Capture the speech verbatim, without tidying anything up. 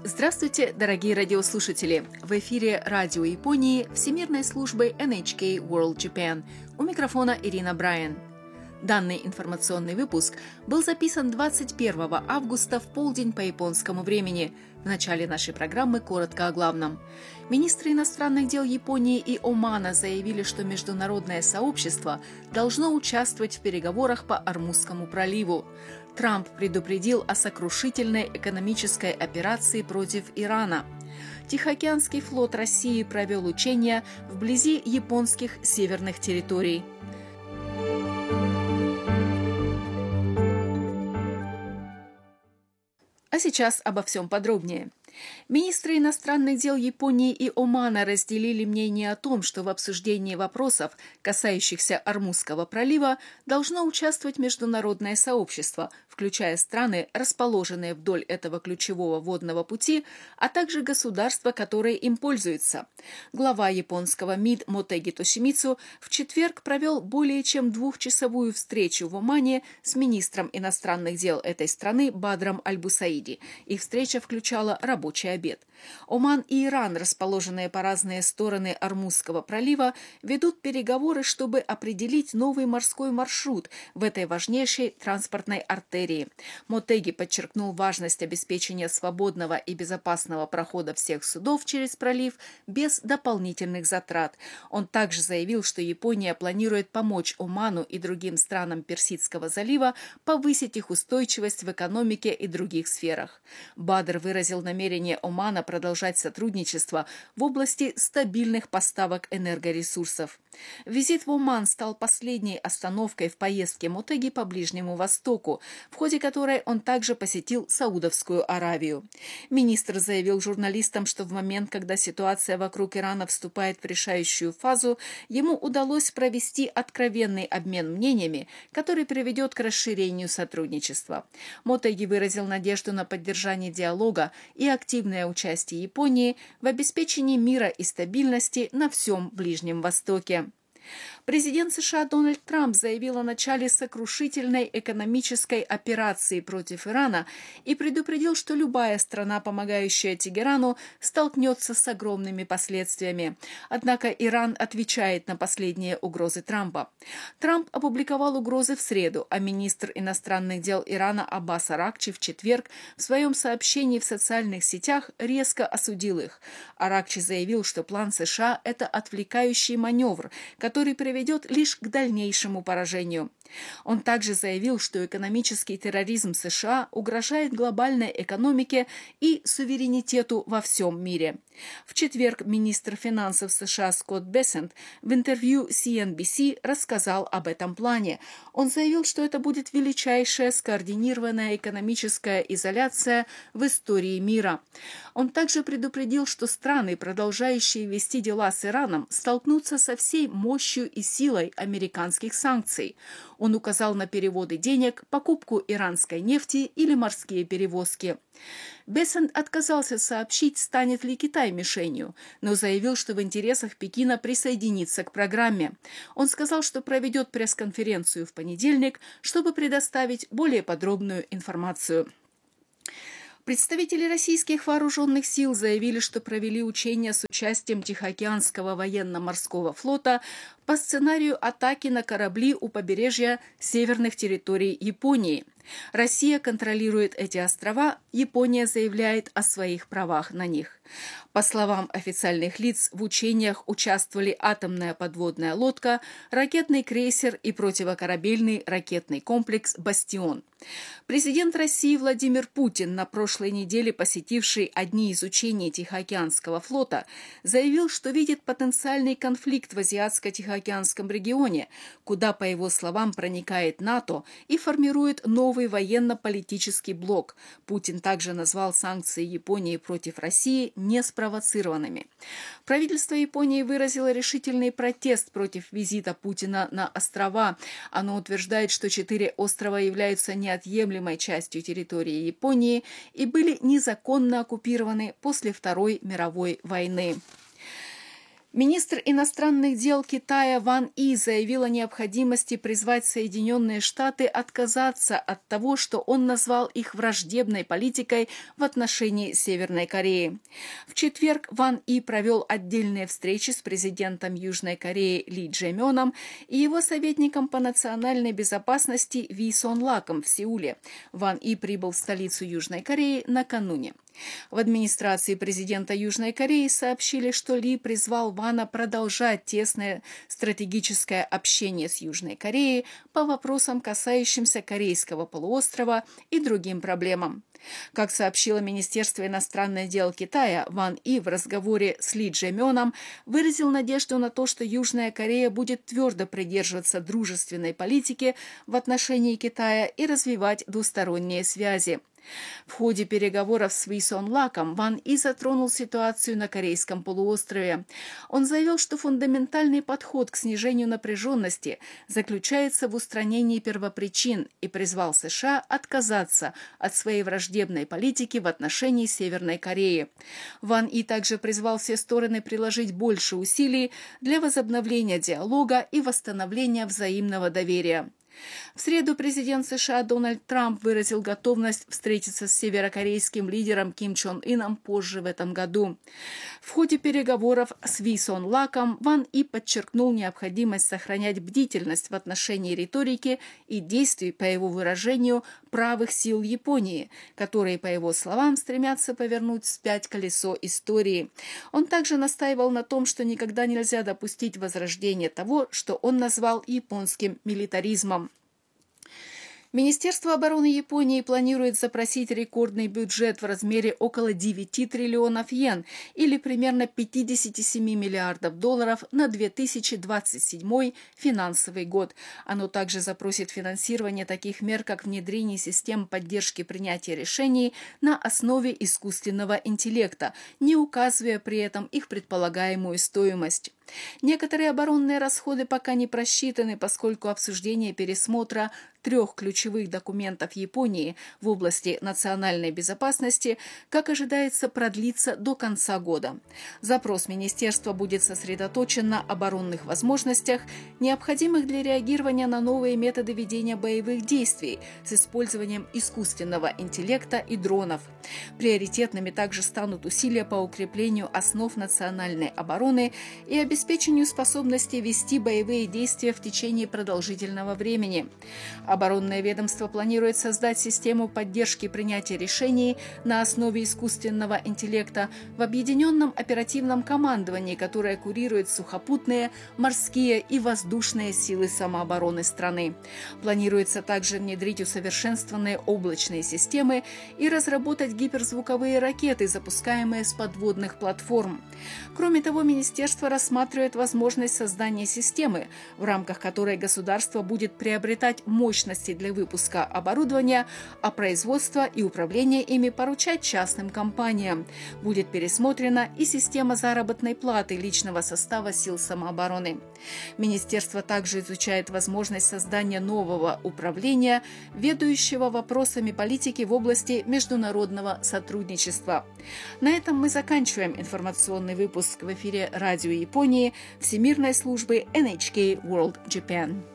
Здравствуйте, дорогие радиослушатели! В эфире Радио Японии Всемирной службы эн эйч кей World Japan. У микрофона Ирина Брайан. Данный информационный выпуск был записан двадцать первого августа в полдень по японскому времени. В начале нашей программы коротко о главном. Министры иностранных дел Японии и Омана заявили, что международное сообщество должно участвовать в переговорах по Ормузскому проливу. Трамп предупредил о сокрушительной экономической операции против Ирана. Тихоокеанский флот России провел учения вблизи японских северных территорий. А сейчас обо всем подробнее. Министры иностранных дел Японии и Омана разделили мнение о том, что в обсуждении вопросов, касающихся Ормузского пролива, должно участвовать международное сообщество, включая страны, расположенные вдоль этого ключевого водного пути, а также государства, которые им пользуются. Глава японского МИД Мотеги Тошимицу в четверг провел более чем двухчасовую встречу в Омане с министром иностранных дел этой страны Бадром Аль-Бусаиди. Их встреча включала рабочий обед. Оман и Иран, расположенные по разные стороны Ормузского пролива, ведут переговоры, чтобы определить новый морской маршрут в этой важнейшей транспортной артерии. Мотеги подчеркнул важность обеспечения свободного и безопасного прохода всех судов через пролив без дополнительных затрат. Он также заявил, что Япония планирует помочь Оману и другим странам Персидского залива повысить их устойчивость в экономике и других сферах. Бадр выразил намерение Омана продолжать сотрудничество в области стабильных поставок энергоресурсов. Визит в Оман стал последней остановкой в поездке Мотеги по Ближнему Востоку, в ходе которой он также посетил Саудовскую Аравию. Министр заявил журналистам, что в момент, когда ситуация вокруг Ирана вступает в решающую фазу, ему удалось провести откровенный обмен мнениями, который приведет к расширению сотрудничества. Мотеги выразил надежду на поддержание диалога и активное участие Японии в обеспечении мира и стабильности на всем Ближнем Востоке. Президент США Дональд Трамп заявил о начале сокрушительной экономической операции против Ирана и предупредил, что любая страна, помогающая Тегерану, столкнется с огромными последствиями. Однако Иран отвечает на последние угрозы Трампа. Трамп опубликовал угрозы в среду, а министр иностранных дел Ирана Аббас Аракчи в четверг в своем сообщении в социальных сетях резко осудил их. Аракчи заявил, что план США – это отвлекающий маневр, который приведет ведет лишь к дальнейшему поражению. Он также заявил, что экономический терроризм США угрожает глобальной экономике и суверенитету во всем мире. В четверг министр финансов США Скотт Бессент в интервью си эн би си рассказал об этом плане. Он заявил, что это будет величайшая скоординированная экономическая изоляция в истории мира. Он также предупредил, что страны, продолжающие вести дела с Ираном, столкнутся со всей мощью и силой американских санкций. Он указал на переводы денег, покупку иранской нефти или морские перевозки. Бессент отказался сообщить, станет ли Китай мишенью, но заявил, что в интересах Пекина присоединиться к программе. Он сказал, что проведет пресс-конференцию в понедельник, чтобы предоставить более подробную информацию. Представители российских вооруженных сил заявили, что провели учения с участием Тихоокеанского военно-морского флота по сценарию атаки на корабли у побережья северных территорий Японии. Россия контролирует эти острова, Япония заявляет о своих правах на них. По словам официальных лиц, в учениях участвовали атомная подводная лодка, ракетный крейсер и противокорабельный ракетный комплекс «Бастион». Президент России Владимир Путин, на прошлой неделе посетивший одни из учений Тихоокеанского флота, заявил, что видит потенциальный конфликт в Азиатско-Тихоокеанском регионе, куда, по его словам, проникает НАТО и формирует новый военно-политический блок. Путин также назвал санкции Японии против России неспровоцированными. Правительство Японии выразило решительный протест против визита Путина на острова. Оно утверждает, что четыре острова являются неотъемлемой частью территории Японии и были незаконно оккупированы после Второй мировой войны. Министр иностранных дел Китая Ван И заявил о необходимости призвать Соединенные Штаты отказаться от того, что он назвал их враждебной политикой в отношении Северной Кореи. В четверг Ван И провел отдельные встречи с президентом Южной Кореи Ли Чжэ-мёном и его советником по национальной безопасности Ви Сон Лаком в Сеуле. Ван И прибыл в столицу Южной Кореи накануне. В администрации президента Южной Кореи сообщили, что Ли призвал Вана продолжать тесное стратегическое общение с Южной Кореей по вопросам, касающимся Корейского полуострова и другим проблемам. Как сообщило Министерство иностранных дел Китая, Ван И в разговоре с Ли Чжэ-мёном выразил надежду на то, что Южная Корея будет твердо придерживаться дружественной политики в отношении Китая и развивать двусторонние связи. В ходе переговоров с Ви Сон Лаком Ван И затронул ситуацию на Корейском полуострове. Он заявил, что фундаментальный подход к снижению напряженности заключается в устранении первопричин и призвал США отказаться от своей враждебной политики в отношении Северной Кореи. Ван И также призвал все стороны приложить больше усилий для возобновления диалога и восстановления взаимного доверия. В среду президент США Дональд Трамп выразил готовность встретиться с северокорейским лидером Ким Чен Ыном позже в этом году. В ходе переговоров с Ви Сон Лаком Ван И подчеркнул необходимость сохранять бдительность в отношении риторики и действий, по его выражению, правых сил Японии, которые, по его словам, стремятся повернуть вспять колесо истории. Он также настаивал на том, что никогда нельзя допустить возрождения того, что он назвал японским милитаризмом. Министерство обороны Японии планирует запросить рекордный бюджет в размере около девяти триллионов йен или примерно пятьдесят семь миллиардов долларов на две тысячи двадцать седьмой финансовый год. Оно также запросит финансирование таких мер, как внедрение систем поддержки принятия решений на основе искусственного интеллекта, не указывая при этом их предполагаемую стоимость. Некоторые оборонные расходы пока не просчитаны, поскольку обсуждение пересмотра трех ключевых документов Японии в области национальной безопасности, как ожидается, продлится до конца года. Запрос министерства будет сосредоточен на оборонных возможностях, необходимых для реагирования на новые методы ведения боевых действий с использованием искусственного интеллекта и дронов. Приоритетными также станут усилия по укреплению основ национальной обороны и обеспечению способности вести боевые действия в течение продолжительного времени. Оборонное ведомство планирует создать систему поддержки принятия решений на основе искусственного интеллекта в объединенном оперативном командовании, которое курирует сухопутные, морские и воздушные силы самообороны страны. Планируется также внедрить усовершенствованные облачные системы и разработать гиперзвуковые ракеты, запускаемые с подводных платформ. Кроме того, министерство рассматривает возможность создания системы, в рамках которой государство будет приобретать мощности для выпуска оборудования, а производство и управление ими поручать частным компаниям. Будет пересмотрена и система заработной платы личного состава сил самообороны. Министерство также изучает возможность создания нового управления, ведающего вопросами политики в области международного сотрудничества. На этом мы заканчиваем информационный выпуск в эфире Радио Японии Всемирной службы эн эйч кей World Japan.